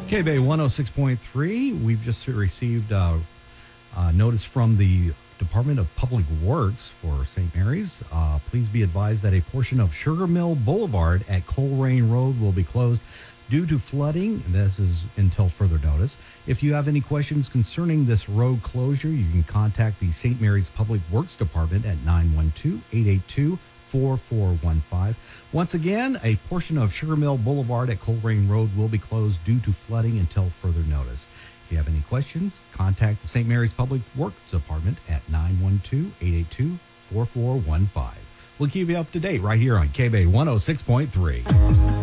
KBay 106.3. We've just received notice from the Department of Public Works for St. Mary's. Please be advised that a portion of Sugar Mill Boulevard at Coleraine Road will be closed due to flooding. This is until further notice. If you have any questions concerning this road closure, you can contact the St. Mary's Public Works Department at 912-882-4415. Once again, a portion of Sugar Mill Boulevard at Coleraine Road will be closed due to flooding until further notice. If you have any questions, contact the St. Mary's Public Works Department at 912-882-4415. We'll keep you up to date right here on KBay 106.3.